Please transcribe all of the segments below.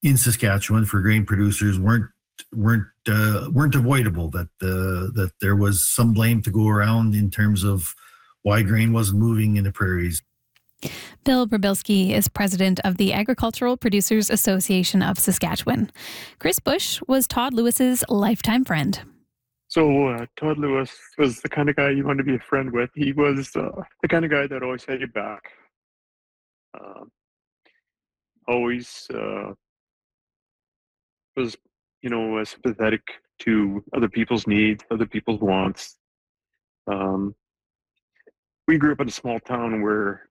in Saskatchewan for grain producers weren't avoidable. That there was some blame to go around in terms of why grain wasn't moving in the prairies. Bill Brabilski is president of the Agricultural Producers Association of Saskatchewan. Chris Bush was Todd Lewis's lifetime friend. So Todd Lewis was the kind of guy you want to be a friend with. He was the kind of guy that always had your back. Always was, sympathetic to other people's needs, other people's wants. We grew up in a small town where,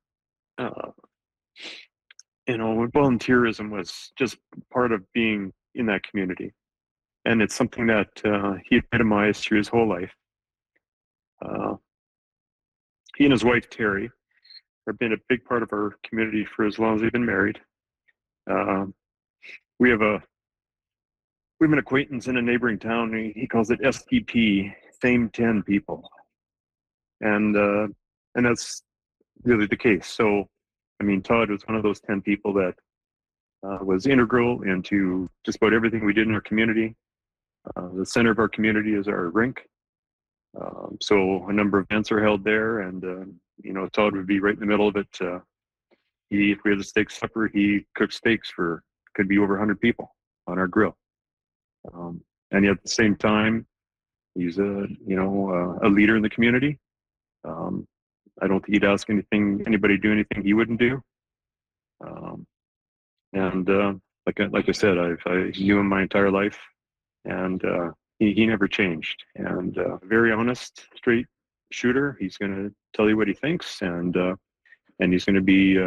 volunteerism was just part of being in that community. And it's something that he epitomized through his whole life. He and his wife, Terry, have been a big part of our community for as long as they've been married. We have an acquaintance in a neighboring town. He calls it STP, same 10 people. And that's really the case. So, Todd was one of those 10 people that was integral into just about everything we did in our community. The center of our community is our rink. So a number of events are held there, and Todd would be right in the middle of it. If we had a steak supper, he cooked steaks for could be over 100 people on our grill. And yet at the same time, he's a leader in the community. I don't think he'd ask anybody to do anything he wouldn't do. Like I said, I knew him my entire life, and he never changed. And very honest, straight shooter. He's going to tell you what he thinks, and he's going to be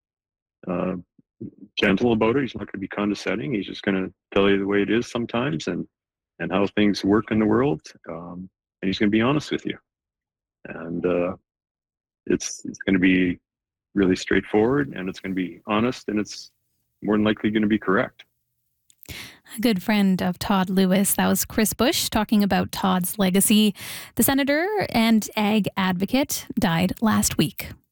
gentle about it. He's not going to be condescending. He's just going to tell you the way it is sometimes, and how things work in the world. And he's going to be honest with you. And it's going to be really straightforward, and it's going to be honest, and it's more than likely going to be correct. A good friend of Todd Lewis. That was Chris Bush talking about Todd's legacy. The senator and ag advocate died last week.